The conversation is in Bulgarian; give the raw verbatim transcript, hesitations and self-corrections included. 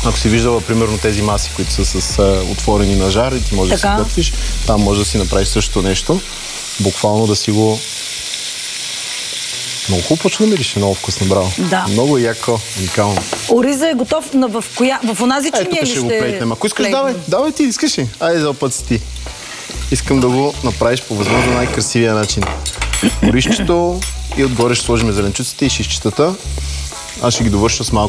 Ако си виждала, примерно, тези маси, които са с а, отворени на жар и ти можеш така. да си готвиш, там може да си направиш същото нещо. Буквално да си го... Много хубаво почна да мирише, много вкусно, браво. Да. Много яко, уникално. Ориза е готов, но в коя? В онази Ай, чиния тук ли ще го ще плейтнем. Ако искаш, плейтнем? давай, давай ти, искаш ли? Айде за път си ти. Искам да го направиш по възможно най-красивия начин. Оризчето и отгоре ще сложим зеленчуците и шишчетата. Аз ще ги довърша с малко